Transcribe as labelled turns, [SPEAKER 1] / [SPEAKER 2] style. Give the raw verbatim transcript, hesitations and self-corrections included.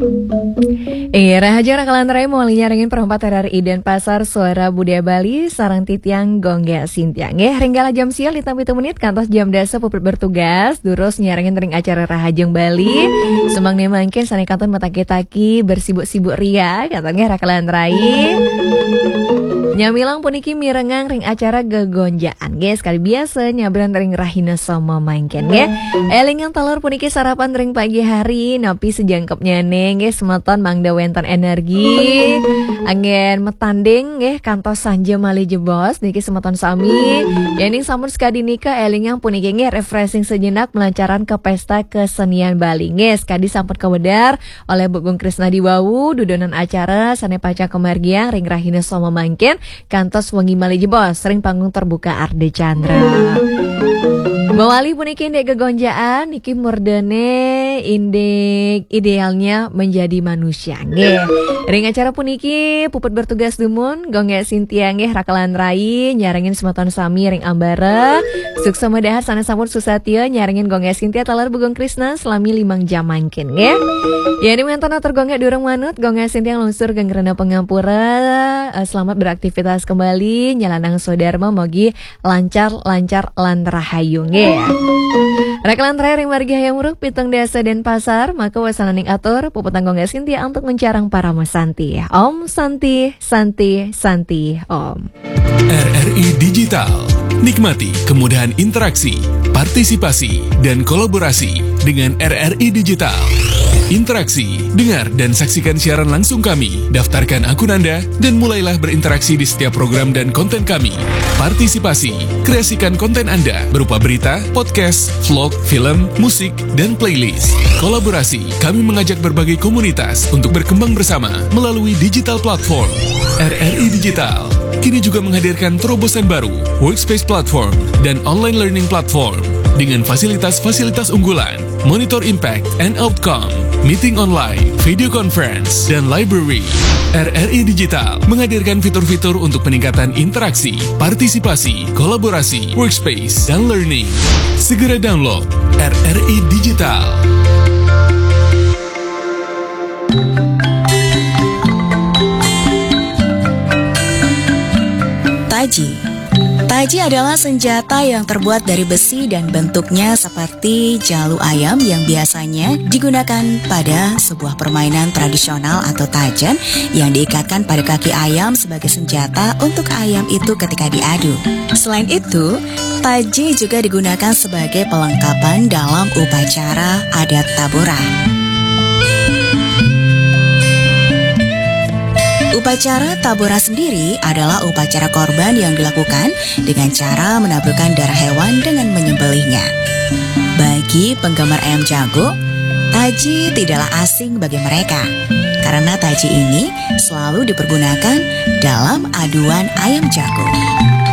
[SPEAKER 1] Iya, Rahaja Rakalan Rai mau nyaringin perempat R R I dan Pasar Suara Budaya Bali sarang titiang gongga sintiang. Ya, ringgala jam sial ditambah itu menit kantos jam dasa puput bertugas. Durus nyaringin ring acara Rahajeng Bali. Semang nih mangkin sani kanton mataki-taki bersibuk-sibuk ria katanya Rakalan Rai. Nyamilang puniki mirengang ring acara gegonjaan guys. Kali biasa nyabran ring rahina sama maingken ya. Elingan talor puniki sarapan ring pagi hari. Napi sejangkepnya neng guys. Semeton mangda wenten energi. Angin metanding ya. Kantos sanja mali jebos. Niki semeton sami. Yaning samun sekadi nika elingan puniki nge refreshing sejenak. Melancaran ke pesta kesenian Bali guys. Kadi samput kewedar oleh Bugung Krisna Diwawu. Dudonan acara sane paca kemargiang ring rahina sama maingken. Kantos wengi mali jebos sering panggung terbuka Arde Chandra. Bawali puniki indek gegonjaan niki murdene indek idealnya menjadi manusia nggih. Ring acara puniki puput bertugas dumun gongge Sintia nggih Rakalan Rai nyarengin semeton sami ring ambara. Sukses medahar sana sampun susatyo nyarengin gongge Sintia talar Bugung Krisna selami limang jam mangkin nggih. Ya ini mengenton atur gongge durung manut gongge Sintia lungsur genggerena pengampura. Selamat beraktivitas kembali nyalanang Sodarma mogi lancar-lancar lan rahayu nggih. Yeah. Rakalan Rai ring margi hayang muruk pitung desa dan pasar maka wasananing atur puputang gongga Sintia untuk mencarang para mesanti. Om Santi Santi Santi Om.
[SPEAKER 2] R R I Digital. Nikmati kemudahan interaksi, partisipasi, dan kolaborasi dengan R R I Digital. Interaksi, dengar dan saksikan siaran langsung kami, daftarkan akun Anda, dan mulailah berinteraksi di setiap program dan konten kami. Partisipasi, kreasikan konten Anda berupa berita, podcast, vlog, film, musik, dan playlist. Kolaborasi, kami mengajak berbagai komunitas untuk berkembang bersama melalui digital platform. R R I Digital kini juga menghadirkan terobosan baru, workspace platform, dan online learning platform dengan fasilitas-fasilitas unggulan, monitor impact and outcome, meeting online, video conference, dan library. R R I Digital menghadirkan fitur-fitur untuk peningkatan interaksi, partisipasi, kolaborasi, workspace, dan learning. Segera download R R I Digital.
[SPEAKER 3] Taji. Taji adalah senjata yang terbuat dari besi dan bentuknya seperti jalu ayam yang biasanya digunakan pada sebuah permainan tradisional atau tajan yang diikatkan pada kaki ayam sebagai senjata untuk ayam itu ketika diadu. Selain itu, taji juga digunakan sebagai pelengkapan dalam upacara adat Tabora. Upacara Tabora sendiri adalah upacara korban yang dilakukan dengan cara menaburkan darah hewan dengan menyembelihnya. Bagi penggemar ayam jago, taji tidaklah asing bagi mereka, karena taji ini selalu dipergunakan dalam aduan ayam jago.